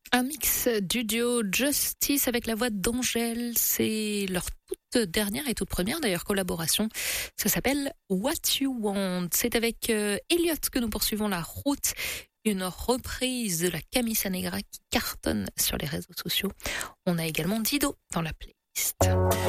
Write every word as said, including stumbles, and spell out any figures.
Un mix du duo Justice avec la voix d'Angèle. C'est leur toute dernière et toute première d'ailleurs collaboration. Ça s'appelle What You Want. C'est avec euh, Elliot que nous poursuivons la route. Une reprise de la Camisa Negra qui cartonne sur les réseaux sociaux. On a également Dido dans la playlist.